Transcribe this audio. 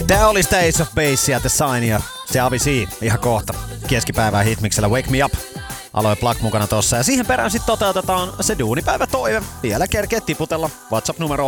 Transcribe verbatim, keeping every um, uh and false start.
Tää oli sitä Ace of Base ja The Sign ja se Avicii ihan kohta. Keskipäivää hitmiksellä Wake Me Up. Aloe Plug mukana tossa ja siihen perään sit toteutetaan se duunipäivä toive. Vielä kerkeet tiputella WhatsApp-numero